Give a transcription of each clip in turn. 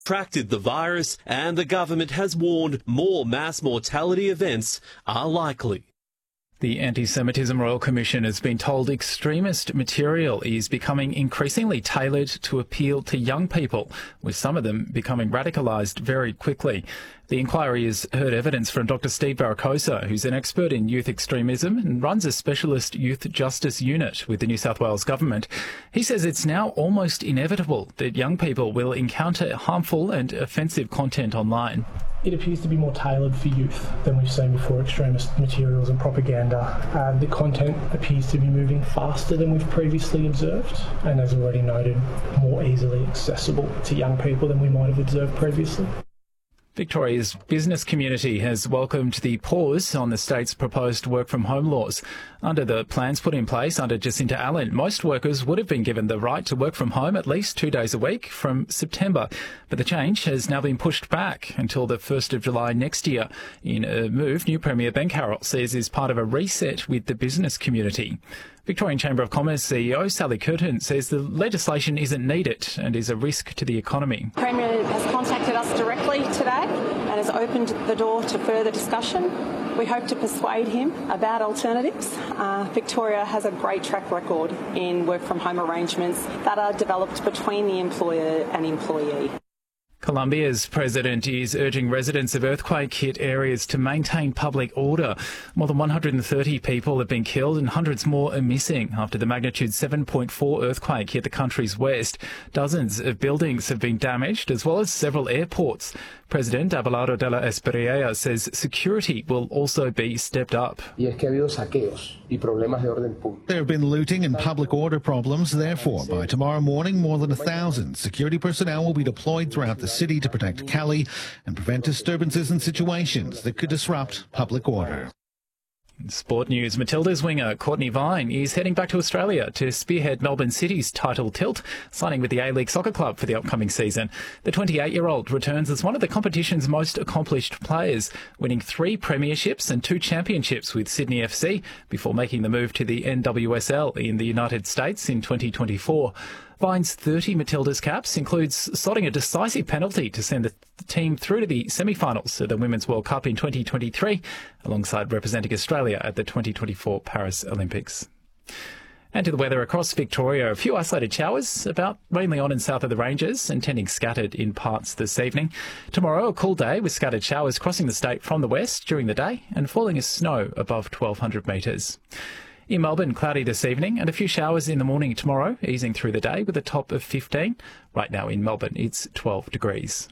contracted the virus, and the government has warned more mass mortality events are likely. The Anti-Semitism Royal Commission has been told extremist material is becoming increasingly tailored to appeal to young people, with some of them becoming radicalised very quickly. The inquiry has heard evidence from Dr Steve Baracosa, who's an expert in youth extremism and runs a specialist youth justice unit with the New South Wales government. He says it's now almost inevitable that young people will encounter harmful and offensive content online. It appears to be more tailored for youth than we've seen before, extremist materials and propaganda. The content appears to be moving faster than we've previously observed, and as already noted, more easily accessible to young people than we might have observed previously. Victoria's business community has welcomed the pause on the state's proposed work-from-home laws. Under the plans put in place under Jacinta Allen, most workers would have been given the right to work from home at least 2 days a week from September. But the change has now been pushed back until the 1st of July next year. In a move, new Premier Ben Carroll says is part of a reset with the business community. Victorian Chamber of Commerce CEO Sally Curtin says the legislation isn't needed and is a risk to the economy. The Premier has contacted us directly today and has opened the door to further discussion. We hope to persuade him about alternatives. Victoria has a great track record in work-from-home arrangements that are developed between the employer and employee. Colombia's president is urging residents of earthquake-hit areas to maintain public order. More than 130 people have been killed and hundreds more are missing after the magnitude 7.4 earthquake hit the country's west. Dozens of buildings have been damaged, as well as several airports. President Abelardo de la Espriella says security will also be stepped up. There have been looting and public order problems. Therefore, by tomorrow morning, more than 1,000 security personnel will be deployed throughout the city to protect Cali and prevent disturbances and situations that could disrupt public order. In sport news, Matilda's winger Courtney Vine is heading back to Australia to spearhead Melbourne City's title tilt, signing with the A-League Soccer Club for the upcoming season. The 28-year-old returns as one of the competition's most accomplished players, winning 3 premierships and 2 championships with Sydney FC before making the move to the NWSL in the United States in 2024. Vine's 30 Matildas caps includes slotting a decisive penalty to send the team through to the semi-finals of the Women's World Cup in 2023, alongside representing Australia at the 2024 Paris Olympics. And to the weather across Victoria, a few isolated showers, about mainly on and south of the ranges, and tending scattered in parts this evening. Tomorrow, a cool day with scattered showers crossing the state from the west during the day and falling as snow above 1,200 metres. In Melbourne, cloudy this evening and a few showers in the morning tomorrow, easing through the day with a top of 15. Right now in Melbourne, it's 12 degrees.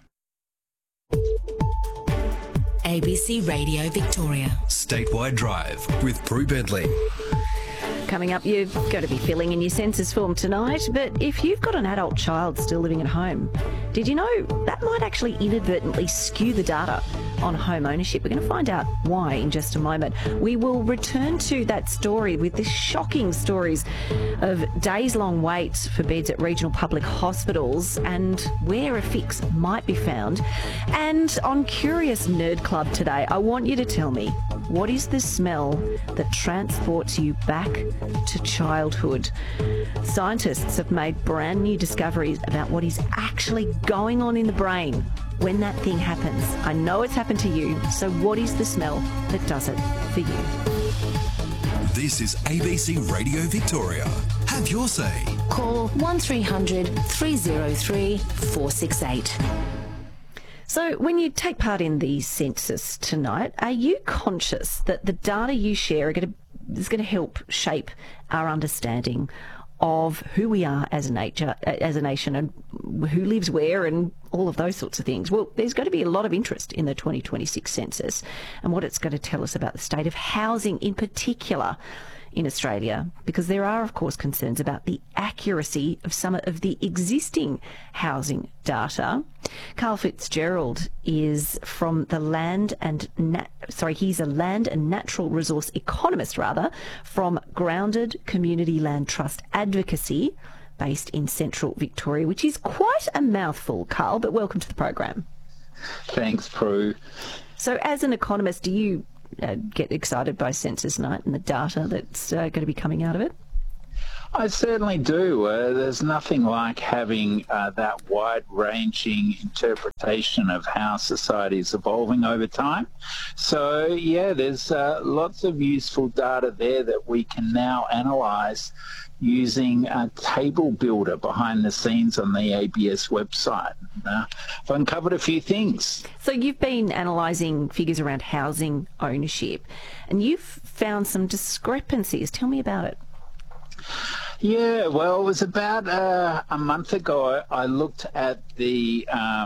ABC Radio Victoria. Statewide Drive with Prue Bentley. Coming up, you've got to be filling in your census form tonight, but if you've got an adult child still living at home, did you know that might actually inadvertently skew the data on home ownership? We're going to find out why in just a moment. We will return to that story with the shocking stories of days-long waits for beds at regional public hospitals and where a fix might be found. And on Curious Nerd Club today, I want you to tell me, what is the smell that transports you back to childhood? Scientists have made brand new discoveries about what is actually going on in the brain when that thing happens. I know it's happened to you, so what is the smell that does it for you? This is ABC Radio Victoria. Have your say. Call 1300 303 468. So when you take part in the census tonight, are you conscious that the data you share is going to help shape our understanding of who we are as a nation and who lives where and all of those sorts of things? Well, there's going to be a lot of interest in the 2026 census and what it's going to tell us about the state of housing in particular in Australia, because there are, of course, concerns about the accuracy of some of the existing housing data. Carl Fitzgerald is from the he's a land and natural resource economist, from Grounded Community Land Trust Advocacy, based in central Victoria, which is quite a mouthful, Carl, but welcome to the program. Thanks, Prue. So as an economist, do you get excited by census night and the data that's going to be coming out of it? I certainly do. There's nothing like having that wide-ranging interpretation of how society is evolving over time. So, yeah, there's lots of useful data there that we can now analyse using a table builder behind the scenes on the ABS website. I've uncovered a few things. So you've been analysing figures around housing ownership, and you've found some discrepancies. Tell me about it. Yeah, well, it was about a month ago I looked at the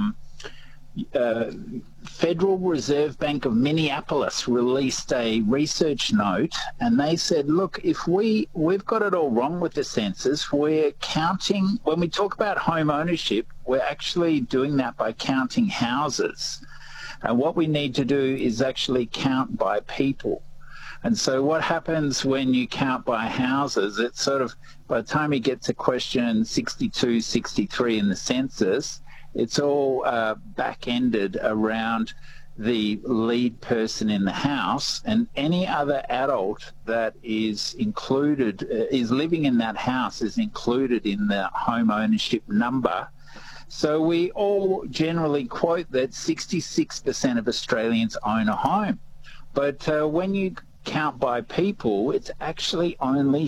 Federal Reserve Bank of Minneapolis released a research note, and they said, look, if we've got it all wrong with the census. We're counting, when we talk about home ownership, we're actually doing that by counting houses. And what we need to do is actually count by people. And so what happens when you count by houses, it's sort of, by the time you get to question 62, 63 in the census, it's all back-ended around the lead person in the house, and any other adult that is included, is living in that house, is included in the home ownership number. So we all generally quote that 66% of Australians own a home. But when you count by people, it's actually only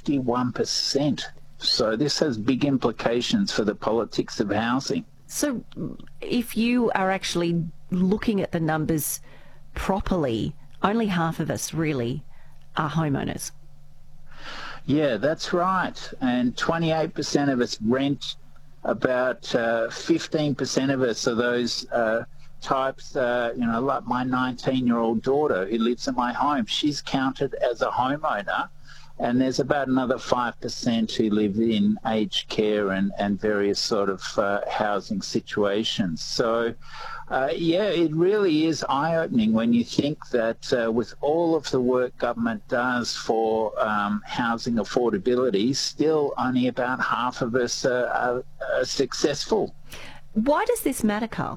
51%. So this has big implications for the politics of housing. So if you are actually looking at the numbers properly, only half of us really are homeowners. Yeah, that's right. And 28% of us rent. About 15% of us are those types, like my 19-year-old daughter who lives in my home. She's counted as a homeowner. And there's about another 5% who live in aged care and various sort of housing situations. So, it really is eye-opening when you think that with all of the work government does for housing affordability, still only about half of us are successful. Why does this matter, Carl?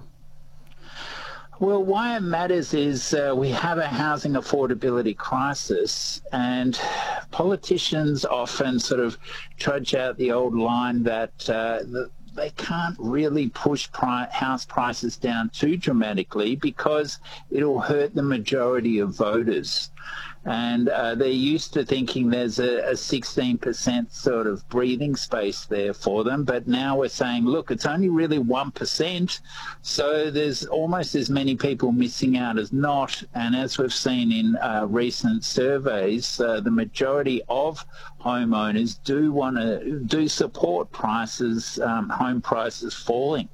Well, why it matters is we have a housing affordability crisis, and politicians often sort of trudge out the old line that they can't really push house prices down too dramatically because it'll hurt the majority of voters. And they're used to thinking there's a 16% sort of breathing space there for them. But now we're saying, look, it's only really 1%. So there's almost as many people missing out as not. And as we've seen in recent surveys, the majority of homeowners do support prices, home prices falling.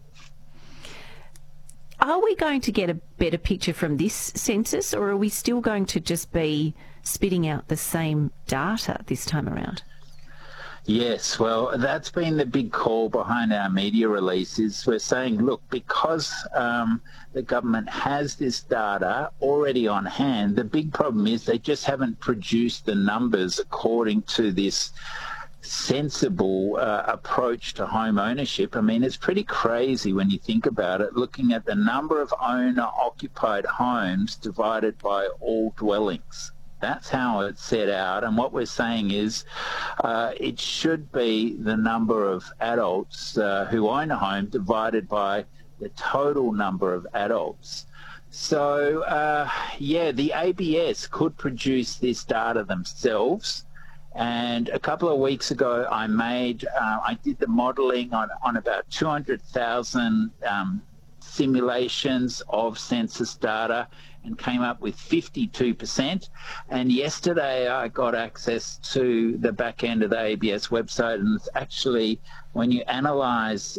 Are we going to get a better picture from this census, or are we still going to just be spitting out the same data this time around? Yes, well, that's been the big call behind our media releases. We're saying, look, because the government has this data already on hand, the big problem is they just haven't produced the numbers according to this sensible approach to home ownership. I mean, it's pretty crazy when you think about it, looking at the number of owner-occupied homes divided by all dwellings. That's how it's set out, and what we're saying is it should be the number of adults who own a home divided by the total number of adults. So, the ABS could produce this data themselves. And a couple of weeks ago, I did the modelling on about 200,000 simulations of census data and came up with 52%. And yesterday I got access to the back end of the ABS website, and it's actually, when you analyse,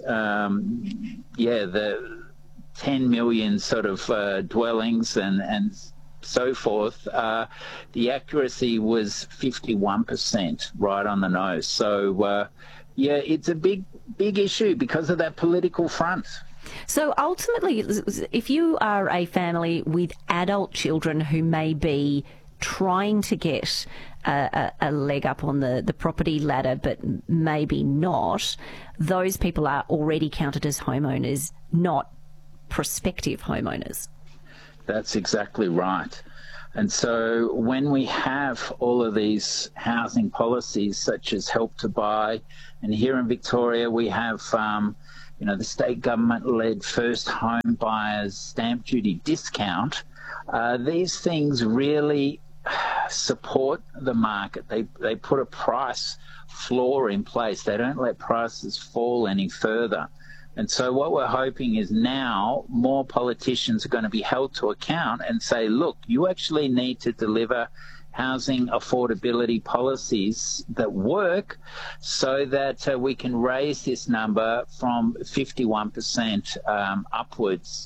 the 10 million sort of dwellings and so forth, the accuracy was 51%, right on the nose. So, it's a big issue because of that political front. So ultimately, if you are a family with adult children who may be trying to get a leg up on the property ladder but maybe not, those people are already counted as homeowners, not prospective homeowners. That's exactly right. And so when we have all of these housing policies such as Help to Buy, and here in Victoria we have the state government-led first home buyers stamp duty discount, these things really support the market. They put a price floor in place. They don't let prices fall any further. And so what we're hoping is now more politicians are going to be held to account and say, look, you actually need to deliver housing affordability policies that work so that we can raise this number from 51% upwards.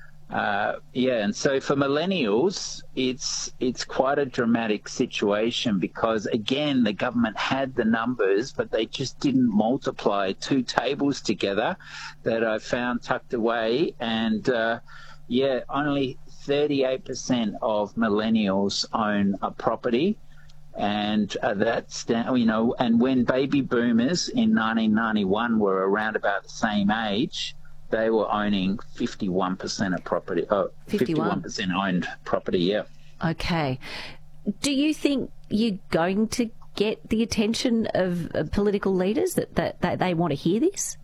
And so for millennials, it's quite a dramatic situation because, again, the government had the numbers, but they just didn't multiply two tables together that I found tucked away. And, only 38% of millennials own a property. And and when baby boomers in 1991 were around about the same age, they were owning 51% of property. 51% owned property, yeah. Okay. Do you think you're going to get the attention of political leaders that they want to hear this?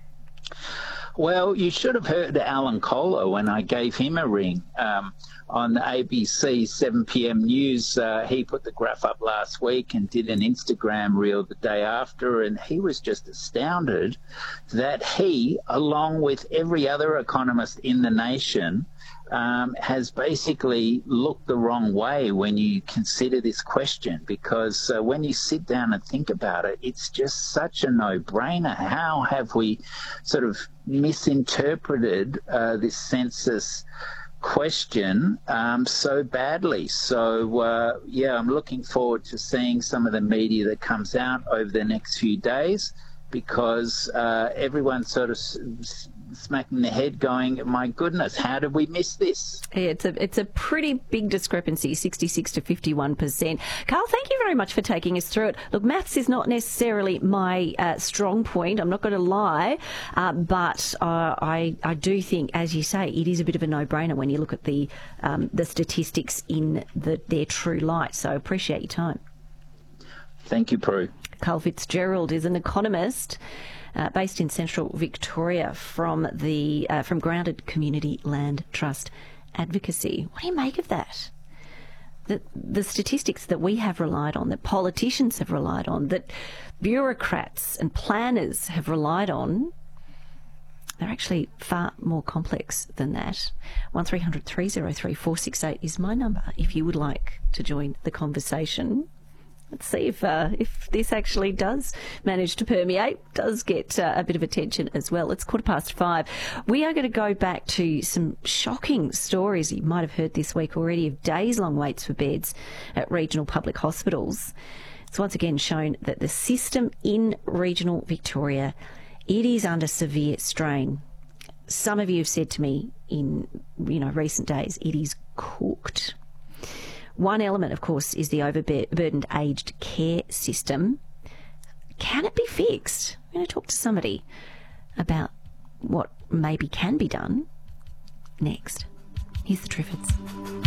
Well, you should have heard Alan Kohler when I gave him a ring. On the ABC 7 p.m. news, he put the graph up last week and did an Instagram reel the day after, and he was just astounded that he, along with every other economist in the nation, has basically looked the wrong way when you consider this question, because when you sit down and think about it, it's just such a no-brainer. How have we sort of misinterpreted this census question so badly? So I'm looking forward to seeing some of the media that comes out over the next few days, because everyone's sort of smacking their head going, my goodness, how did we miss this? Yeah, it's a pretty big discrepancy, 66 to 51%. Carl, thank you very much for taking us through it. Look, maths is not necessarily my strong point, I'm not going to lie, but I do think, as you say, it is a bit of a no-brainer when you look at the statistics in their true light. So appreciate your time. Thank you, Prue. Carl Fitzgerald is an economist based in central Victoria from Grounded Community Land Trust Advocacy. What do you make of that? The statistics that we have relied on, that politicians have relied on, that bureaucrats and planners have relied on, they're actually far more complex than that. 1300 303 468 is my number if you would like to join the conversation. Let's see if this actually does manage to permeate, does get a bit of attention as well. It's 5:15. We are going to go back to some shocking stories you might have heard this week already of days-long waits for beds at regional public hospitals. It's once again shown that the system in regional Victoria, it is under severe strain. Some of you have said to me in recent days, it is cooked. One element, of course, is the overburdened aged care system. Can it be fixed? I'm going to talk to somebody about what maybe can be done next. Here's the Triffids.